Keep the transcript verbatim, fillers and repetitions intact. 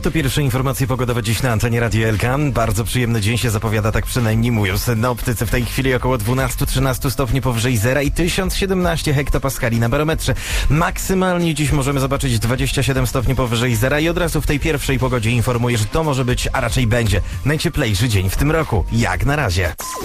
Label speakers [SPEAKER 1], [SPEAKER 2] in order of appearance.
[SPEAKER 1] To pierwsze informacje pogodowe dziś na antenie Radia L K. Bardzo przyjemny dzień się zapowiada, tak przynajmniej mówią synoptycy. W tej chwili około dwanaście do trzynastu stopni powyżej zera i tysiąc siedemnaście hektopaskali na barometrze. Maksymalnie dziś możemy zobaczyć dwadzieścia siedem stopni powyżej zera i od razu w tej pierwszej pogodzie informuję, że to może być, a raczej będzie najcieplejszy dzień w tym roku. Jak na razie.